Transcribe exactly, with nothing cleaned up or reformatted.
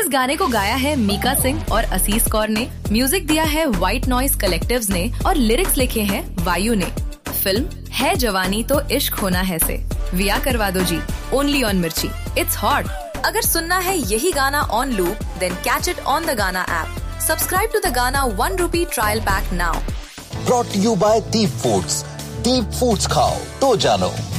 इस गाने को गाया है मीका सिंह और असीस कौर ने, म्यूजिक दिया है व्हाइट नॉइज कलेक्टिव्स ने और लिरिक्स लिखे हैं वायु ने। फिल्म है जवानी तो इश्क होना है से विया करवा दो जी, ओनली ऑन मिर्ची, इट्स हॉट। अगर सुनना है यही गाना on loop, then catch it on the गाना ऐप। सब्सक्राइब टू द गाना one rupee trial pack now. Brought to you by Deep Foods. Deep Foods खाओ तो जानो।